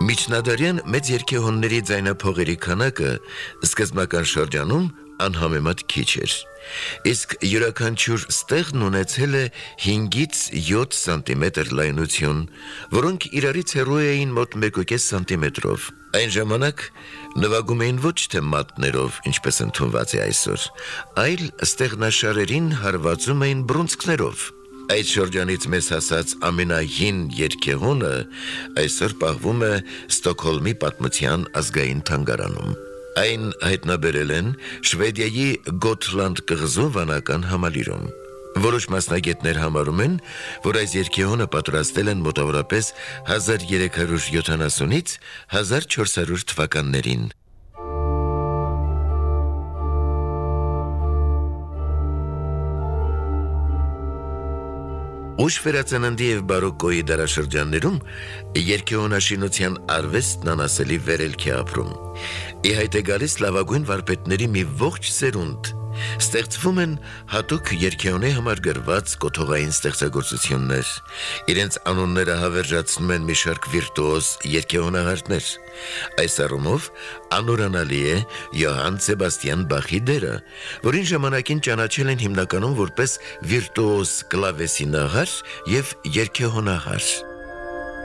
Միջնադարյան մեծ երգեհոնների ձայնափողերի քանակը սկզբնական շրջանում անհամեմատ քիչ էր, իսկ յուրաքանչյուր ստեղն ունեցել է 5-ից 7 սանտիմետր լայնություն, որոնք իրարից հեռու էին մոտ 1.5 սանտիմետրով։ Այն ժամանակ նվագում էին ոչ թե մատներով, ինչպես ընդունված է այսօր, այլ ստեղնաշարերին հարվածում էին բռունցքներով։ Այդ շրջանից մեզ հասած ամենահին երգեհոնը այսօր պահվում է Ստոկհոլմի պատմության ազգային թանգարանում։ Այն հայտնաբերել են Շվեդիայի Գոթլանդ կղզու վանական համալիրում։ Որոշ մասնագետներ համարում են, որ այս երգեհոնը պատրաստել են մոտավորապես 1370-ից 1400 թվականներին։ Ուշ վերածննդի և բարոկկոյի դարաշրջաններում երգեհոնաշինության արվեստն անասելի վերելք է ապրում։ Ի հայտ է գալիս լավագույն վարպետների մի ողջ սերունդ։ Ստեղծվում են հատուկ երգեհոնի համար գրված կոթողային ստեղծագործություններ։ Իրենց անունները հավերժացնում են մի շարք վիրտուոզ երգեհոնահարներ։ Այս առումով անորանալի է Յոհան Սեբաստիան Բախի դերը, որին ժամանակին ճանաչել են հիմնականում որպես վիրտուոզ կլավեսինահար և երգեհոնահար։